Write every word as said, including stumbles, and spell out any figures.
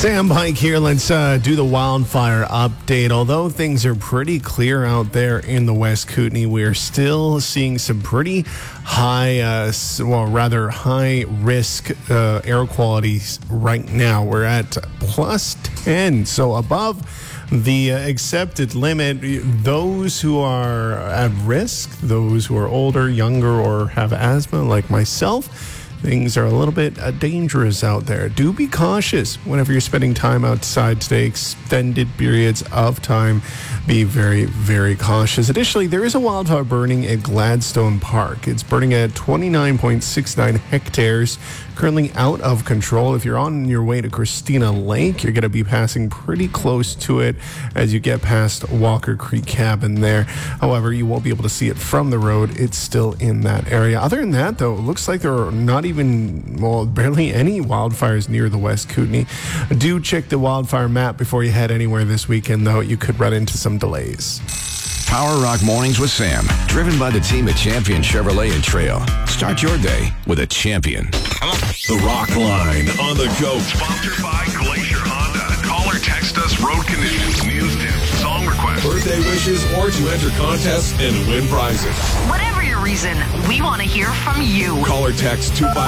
Sam Pike here. Let's uh, do the wildfire update. Although things are pretty clear out there in the West Kootenay, we are still seeing some pretty high, uh, well, rather high risk uh, air qualities right now. We're at plus ten, so above the uh, accepted limit. Those who are at risk, those who are older, younger, or have asthma like myself, things are a little bit uh, dangerous out there. Do be cautious whenever you're spending time outside today, extended periods of time. Be very, very cautious. Additionally, there is a wildfire burning at Gladstone Park. It's burning at twenty-nine point six nine hectares, currently out of control. If you're on your way to Christina Lake, you're going to be passing pretty close to it as you get past Walker Creek Cabin there. However, you won't be able to see it from the road. It's still in that area. Other than that, though, it looks like there are not even, well, barely any wildfires near the West Kootenay. Do check the wildfire map before you head anywhere this weekend, though. You could run into some delays. Power Rock Mornings with Sam, driven by the team at Champion Chevrolet and Trail. Start your day with a champion. The Rock Line on the go. Sponsored by Glacier Honda. Call or text us road conditions, news tips, song requests, birthday wishes, or to enter contests and win prizes. Whatever your reason, we want to hear from you. Call or text two five